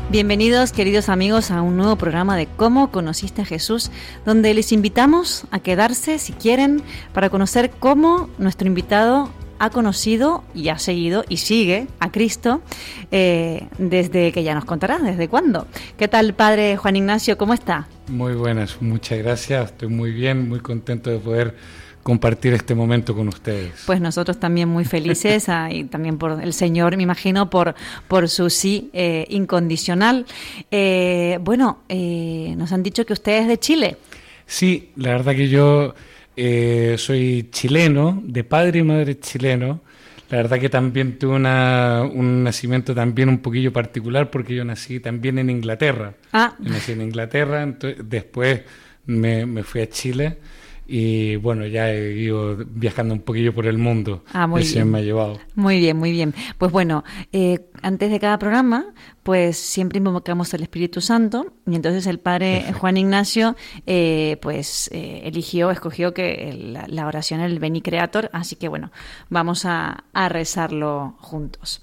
Bienvenidos, queridos amigos, a un nuevo programa de Cómo conociste a Jesús, donde les invitamos a quedarse, si quieren, para conocer cómo nuestro invitado ha conocido y ha seguido y sigue a Cristo desde que ya nos contará, desde cuándo. ¿Qué tal, Padre Juan Ignacio? ¿Cómo está? Muy buenas, muchas gracias. Estoy muy bien, muy contento de poder compartir este momento con ustedes. Pues nosotros también muy felices y también por el Señor, me imagino, por su sí incondicional. Nos han dicho que usted es de Chile. Sí, la verdad que yo soy chileno, de padre y madre chileno. La verdad que también tuve un nacimiento también un poquillo particular porque yo nací también en Inglaterra. Yo nací en Inglaterra, entonces, después me fui a Chile. Y bueno, ya he ido viajando un poquillo por el mundo. Muy bien. Me ha llevado. Muy bien, muy bien. Pues bueno, antes de cada programa, pues siempre invocamos al Espíritu Santo. Y entonces el Padre Perfecto. Juan Ignacio, escogió que la oración el Veni Creator. Así que bueno, vamos a rezarlo juntos.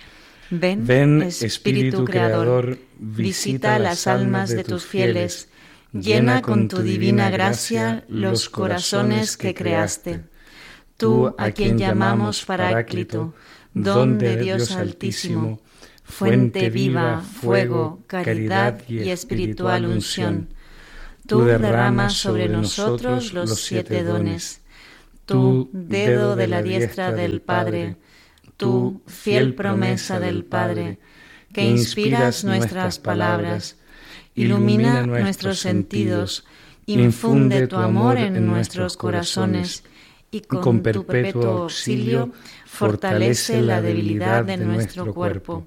Ven, Espíritu Creador, visita las almas de tus fieles. Llena con tu divina gracia los corazones que creaste. Tú, a quien llamamos Paráclito, don de Dios Altísimo, fuente viva, fuego, caridad y espiritual unción. Tú derramas sobre nosotros los 7 dones. Tú, dedo de la diestra del Padre, tú, fiel promesa del Padre, que inspiras nuestras palabras, ilumina nuestros sentidos, infunde tu amor en nuestros corazones y con tu perpetuo auxilio fortalece la debilidad de nuestro cuerpo.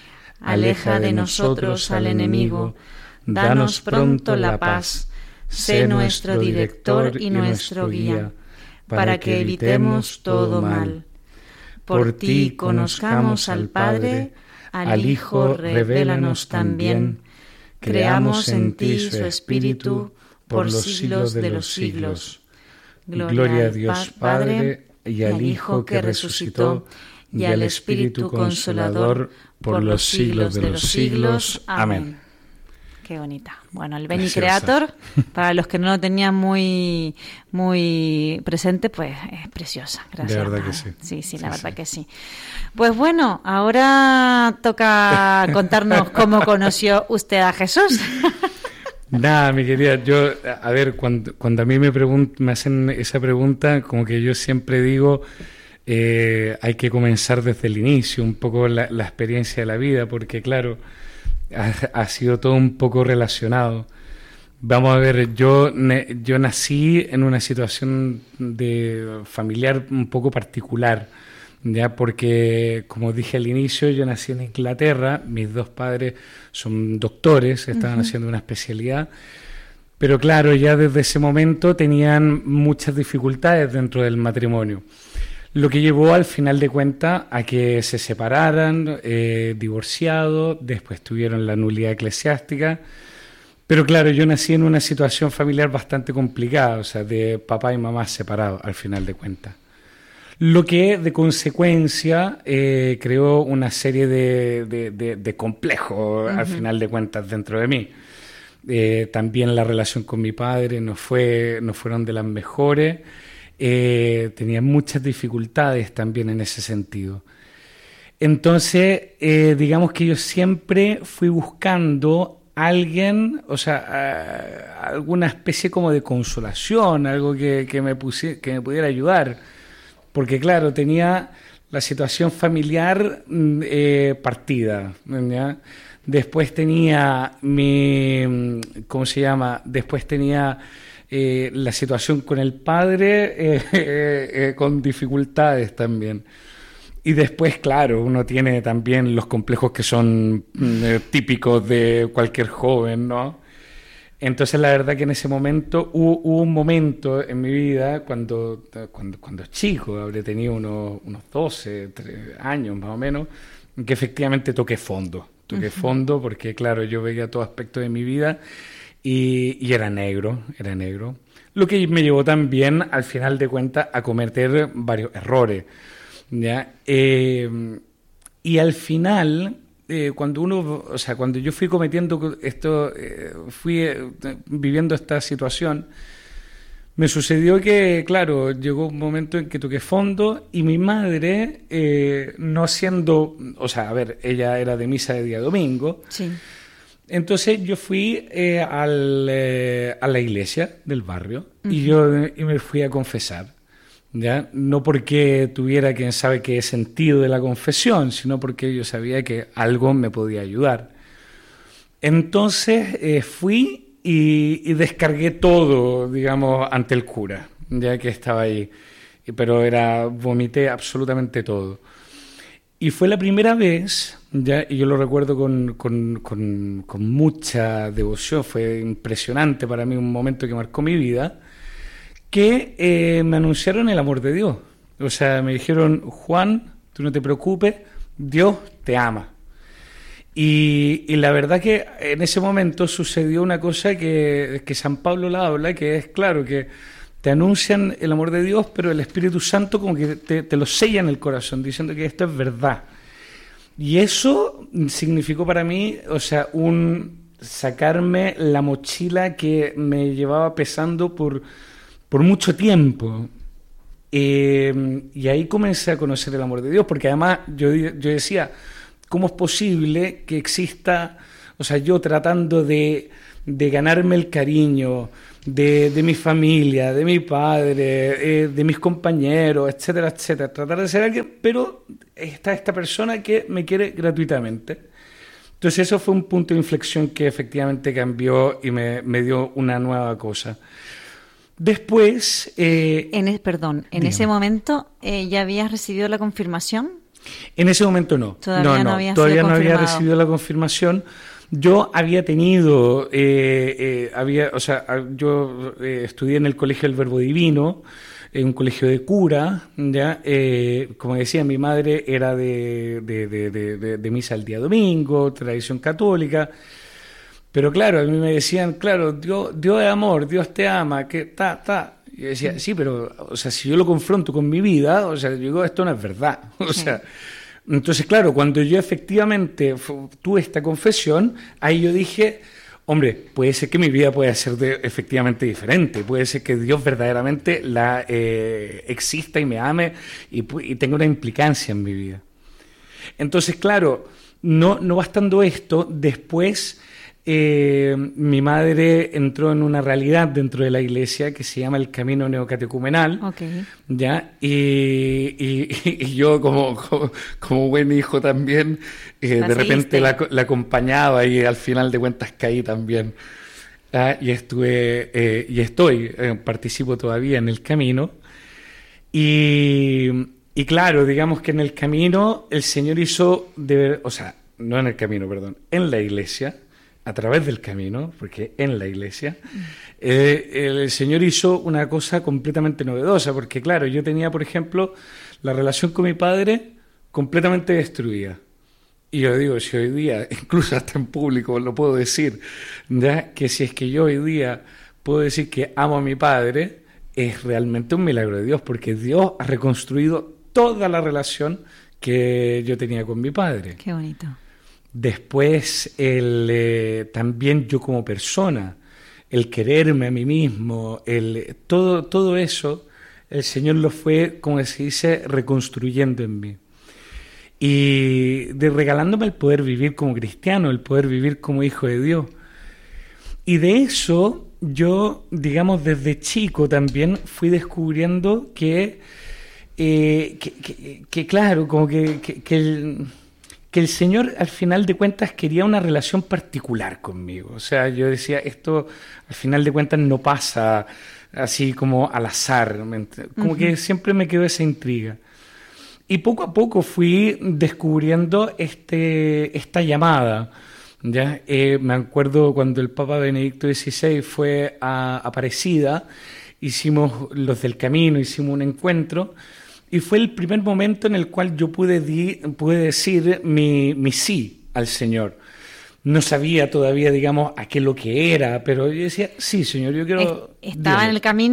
Aleja de nosotros al enemigo, danos pronto la paz, sé nuestro director y nuestro guía, para que evitemos todo mal. Por ti conozcamos al Padre, al Hijo revélanos también. Creamos en ti su Espíritu por los siglos de los siglos. Gloria a Dios Padre y al Hijo que resucitó y al Espíritu Consolador por los siglos de los siglos. Amén. Qué bonita. Bueno, el Veni Creator, para los que no lo tenían muy presente, pues es preciosa. Gracias. De verdad que sí. Sí, la verdad que sí. Pues bueno, ahora toca contarnos cómo conoció usted a Jesús. Nada, mi querida, yo, a ver, cuando a mí me hacen esa pregunta, como que yo siempre digo, hay que comenzar desde el inicio, un poco la experiencia de la vida, porque claro, ha sido todo un poco relacionado. Vamos a ver, yo nací en una situación de familiar un poco particular, ya porque, como dije al inicio, yo nací en Inglaterra, mis dos padres son doctores, estaban haciendo una especialidad, pero claro, ya desde ese momento tenían muchas dificultades dentro del matrimonio. Lo que llevó al final de cuentas a que se separaran, divorciados, después tuvieron la nulidad eclesiástica. Pero claro, yo nací en una situación familiar bastante complicada, o sea, de papá y mamá separados al final de cuentas. Lo que de consecuencia creó una serie de complejos al final de cuentas dentro de mí. También la relación con mi padre no fueron de las mejores. Tenía muchas dificultades también en ese sentido. Entonces, digamos que yo siempre fui buscando alguien, o sea, alguna especie como de consolación, algo que me pudiera ayudar. Porque claro, tenía la situación familiar partida, ¿ya? Después tenía Después tenía la situación con el padre con dificultades también. Y después, claro, uno tiene también los complejos que son típicos de cualquier joven, ¿no? Entonces, la verdad que en ese momento, hubo un momento en mi vida, cuando chico, habré tenido unos 12 años más o menos, que efectivamente toqué fondo. Toqué fondo porque, claro, yo veía todo aspecto de mi vida y era negro. Lo que me llevó también, al final de cuentas, a cometer varios errores, ¿ya? Y al final cuando yo fui cometiendo esto, fui viviendo esta situación, me sucedió que, claro, llegó un momento en que toqué fondo y mi madre, no siendo, ella era de misa de día domingo, Sí. entonces yo fui a la iglesia del barrio y me fui a confesar. ¿Ya? No porque tuviera quien sabe qué sentido de la confesión, sino porque yo sabía que algo me podía ayudar. Entonces fui y descargué todo, digamos, ante el cura, ya que estaba ahí. Pero vomité absolutamente todo. Y fue la primera vez, ¿ya? Y yo lo recuerdo con mucha devoción, fue impresionante para mí, un momento que marcó mi vida, que me anunciaron el amor de Dios. O sea, me dijeron, Juan, tú no te preocupes, Dios te ama. Y la verdad que en ese momento sucedió una cosa que San Pablo la habla, que es claro, que te anuncian el amor de Dios, pero el Espíritu Santo como que te lo sella en el corazón, diciendo que esto es verdad. Y eso significó para mí, sacarme la mochila que me llevaba pesando por mucho tiempo. Y ahí comencé a conocer el amor de Dios, porque además yo decía, ¿cómo es posible que exista, yo tratando de ganarme el cariño de mi familia, de mi padre, de mis compañeros, etcétera, etcétera, tratar de ser alguien, pero está esta persona que me quiere gratuitamente? Entonces eso fue un punto de inflexión que efectivamente cambió y me dio una nueva cosa. Después... En ese momento, ¿ya habías recibido la confirmación? En ese momento no. Todavía no había recibido la confirmación. Yo había tenido... yo estudié en el Colegio del Verbo Divino, en un colegio de cura, ¿ya? Como decía, mi madre era de misa el día domingo, tradición católica. Pero claro, a mí me decían, claro, Dios es amor, Dios te ama, que Y yo decía, sí, pero, si yo lo confronto con mi vida, yo digo, esto no es verdad. Entonces, claro, cuando yo efectivamente tuve esta confesión, ahí yo dije, hombre, puede ser que mi vida pueda ser efectivamente diferente, puede ser que Dios verdaderamente exista y me ame y tenga una implicancia en mi vida. Entonces, claro, no bastando esto, después... mi madre entró en una realidad dentro de la iglesia que se llama el camino neocatecumenal, ¿ya? Y yo como buen hijo también, de repente la acompañaba y al final de cuentas caí también. Y participo todavía en el camino. Y claro, digamos que en el camino el Señor hizo, no en el camino, perdón, en la iglesia, a través del camino, porque en la iglesia, el Señor hizo una cosa completamente novedosa, porque claro, yo tenía, por ejemplo, la relación con mi padre completamente destruida. Y yo digo, si hoy día, incluso hasta en público lo puedo decir, ¿ya? Que si es que yo hoy día puedo decir que amo a mi padre, es realmente un milagro de Dios, porque Dios ha reconstruido toda la relación que yo tenía con mi padre. Qué bonito. Después, también yo como persona, el quererme a mí mismo, todo eso, el Señor lo fue, como se dice, reconstruyendo en mí. Y regalándome el poder vivir como cristiano, el poder vivir como hijo de Dios. Y de eso, yo, digamos, desde chico también fui descubriendo que claro, como que el Señor al final de cuentas quería una relación particular conmigo. Yo decía, esto al final de cuentas no pasa así como al azar, como que siempre me quedó esa intriga. Y poco a poco fui descubriendo esta llamada, ¿ya? Me acuerdo cuando el Papa Benedicto XVI fue a Aparecida, hicimos los del camino, hicimos un encuentro, y fue el primer momento en el cual yo pude decir mi sí al Señor. No sabía todavía, digamos, a qué lo que era, pero yo decía, sí, Señor, yo quiero... ¿Estaba en el camino?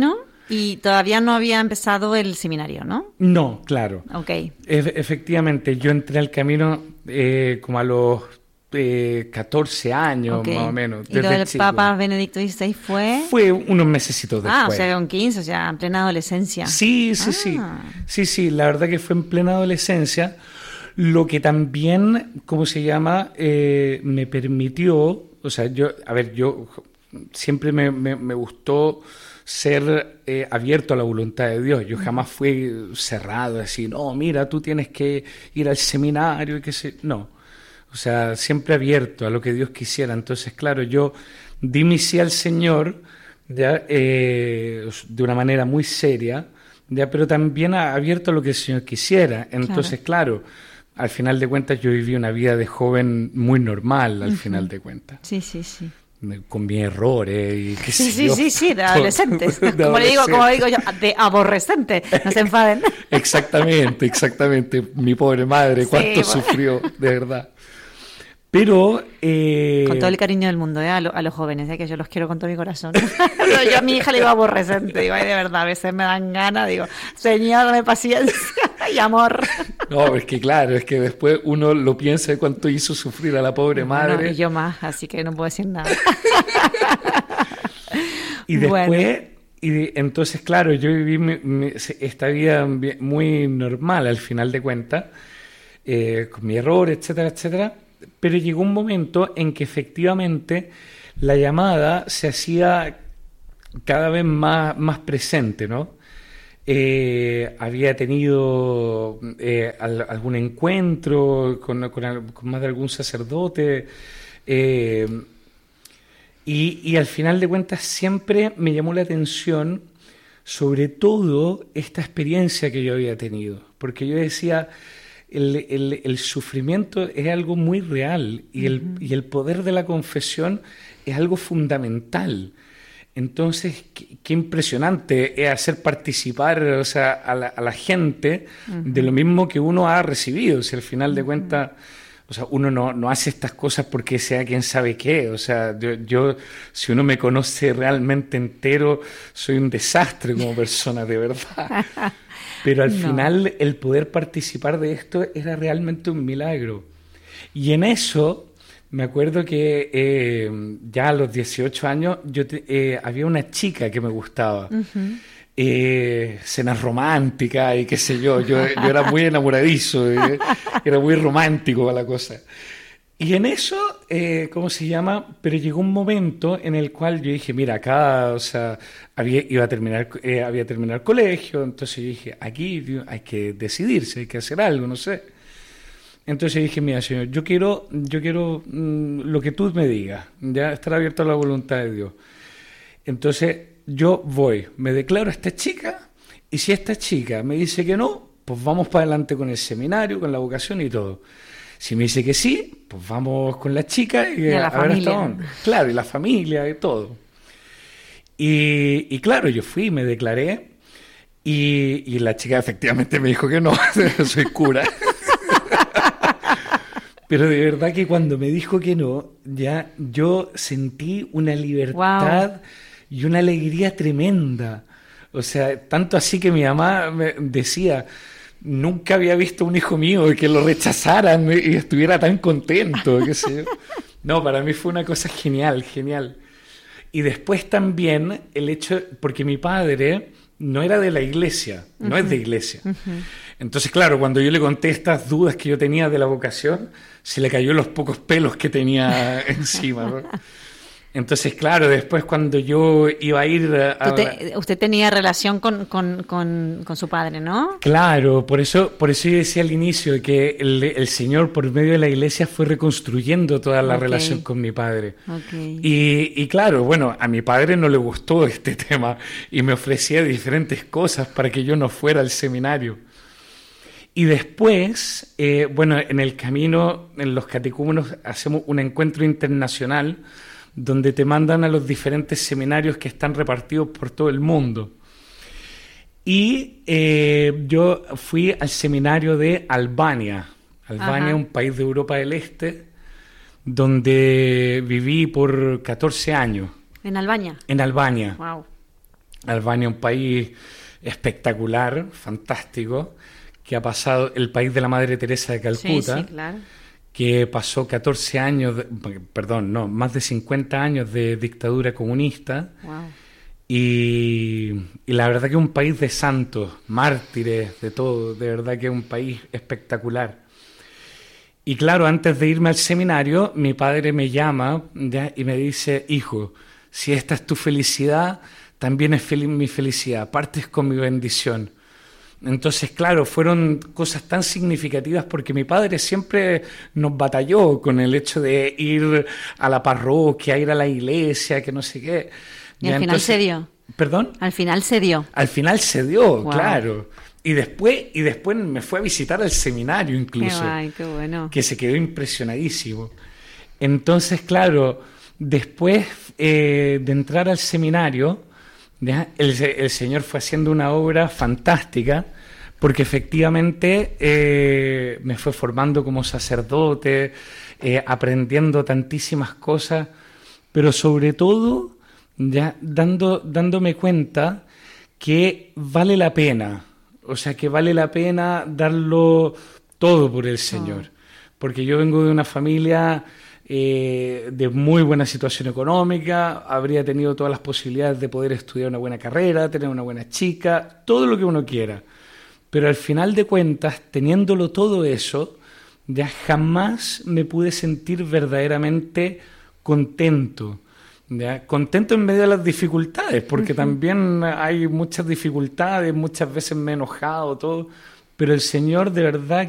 Y todavía no había empezado el seminario, ¿no? No, claro. Ok. Efectivamente, yo entré al camino como a los 14 años, Okay. más o menos. ¿Y lo del Papa Benedicto XVI fue? Fue unos mesecitos después. O sea, con 15, o sea, en plena adolescencia. Sí. Sí, la verdad que fue en plena adolescencia, lo que también, ¿cómo se llama? Me permitió, o sea, yo siempre me gustó ser abierto a la voluntad de Dios. Yo jamás fui cerrado, así, no, mira, tú tienes que ir al seminario y qué sé, no. O sea, siempre abierto a lo que Dios quisiera. Entonces, claro, yo di mi sí al Señor ¿ya? De una manera muy seria, ¿ya? Pero también abierto a lo que el Señor quisiera. Entonces, claro, al final de cuentas yo viví una vida de joven muy normal, al final de cuentas. Sí. Con mis errores y qué sé yo. Sí, de adolescentes. Como digo yo, de aborrecente, no se enfaden. Exactamente. Mi pobre madre, cuánto sufrió, de verdad. Pero... con todo el cariño del mundo, a los jóvenes, que yo los quiero con todo mi corazón. Yo a mi hija le digo aborrecente, digo, ay, de verdad, a veces me dan ganas, digo, Señor, dame paciencia y amor. No, es que claro, es que después uno lo piensa de cuánto hizo sufrir a la pobre madre. Y yo más, así que no puedo decir nada. Y después, entonces, claro, yo viví esta vida muy normal al final de cuentas, con mi error, etcétera. Pero llegó un momento en que efectivamente la llamada se hacía cada vez más presente, ¿no? Había tenido algún encuentro con más de algún sacerdote y al final de cuentas siempre me llamó la atención sobre todo esta experiencia que yo había tenido, porque yo decía... El sufrimiento es algo muy real y el poder de la confesión es algo fundamental. Entonces, qué impresionante es hacer participar, o sea, a la gente de lo mismo que uno ha recibido. Si al final de cuentas, o sea, uno no hace estas cosas porque sea quien sabe qué. O sea, yo si uno me conoce realmente entero, soy un desastre como persona, de verdad. Pero al final el poder participar de esto era realmente un milagro. Y en eso me acuerdo que ya a los 18 años había una chica que me gustaba. Cenas románticas y qué sé yo. Yo era muy enamoradizo, era muy romántico para la cosa. Y en eso, ¿cómo se llama? Pero llegó un momento en el cual yo dije, mira, acá, o sea, había terminado el colegio, entonces yo dije, aquí hay que decidirse, hay que hacer algo, no sé. Entonces dije, mira, Señor, yo quiero lo que tú me digas, ya estar abierto a la voluntad de Dios. Entonces yo me declaro a esta chica, y si esta chica me dice que no, pues vamos para adelante con el seminario, con la vocación y todo. Si me dice que sí, pues vamos con la chica y a ver hasta dónde. Claro, y la familia y todo. Y claro, yo fui, me declaré y la chica efectivamente me dijo que no, soy cura. Pero de verdad que cuando me dijo que no, ya yo sentí una libertad y una alegría tremenda. O sea, tanto así que mi mamá me decía... Nunca había visto un hijo mío que lo rechazaran y estuviera tan contento, qué sé yo. No, para mí fue una cosa genial. Y después también el hecho, porque mi padre no era de la iglesia, no es de iglesia. Entonces, claro, cuando yo le conté estas dudas que yo tenía de la vocación, se le cayó los pocos pelos que tenía encima, ¿no? Entonces, claro, después cuando yo iba a ir... Usted tenía relación con su padre, ¿no? Claro, por eso yo decía al inicio que el Señor, por medio de la iglesia, fue reconstruyendo toda la relación con mi padre. Y claro, bueno, a mi padre no le gustó este tema y me ofrecía diferentes cosas para que yo no fuera al seminario. Y después, bueno, en el camino, en los catecúmenos, hacemos un encuentro internacional donde te mandan a los diferentes seminarios que están repartidos por todo el mundo. Y yo fui al seminario de Albania. Albania es un país de Europa del Este, donde viví por 14 años. ¿En Albania? En Albania. Wow. Albania, un país espectacular, fantástico, que ha pasado el país de la Madre Teresa de Calcuta, Sí, claro. que pasó 14 años, más de 50 años de dictadura comunista. Wow. Y la verdad que es un país de santos, mártires, de todo, de verdad que es un país espectacular. Y claro, antes de irme al seminario, mi padre me llama, ¿ya?, y me dice: hijo, si esta es tu felicidad, también es mi felicidad, partes con mi bendición. Entonces, claro, fueron cosas tan significativas porque mi padre siempre nos batalló con el hecho de ir a la parroquia, ir a la iglesia, que no sé qué. Y al final se dio. ¿Perdón? Al final se dio. Al final se dio, Wow. claro. Y después me fue a visitar al seminario incluso. Qué bueno. Que se quedó impresionadísimo. Entonces, claro, después de entrar al seminario, ¿ya?, el Señor fue haciendo una obra fantástica, porque efectivamente me fue formando como sacerdote, aprendiendo tantísimas cosas, pero sobre todo ya dándome cuenta que vale la pena, o sea, que vale la pena darlo todo por el Señor, porque yo vengo de una familia de muy buena situación económica, habría tenido todas las posibilidades de poder estudiar una buena carrera, tener una buena chica, todo lo que uno quiera, pero al final de cuentas, teniéndolo todo eso, ya jamás me pude sentir verdaderamente contento. ¿Ya? Contento en medio de las dificultades, porque también hay muchas dificultades, muchas veces me he enojado, todo, pero el Señor de verdad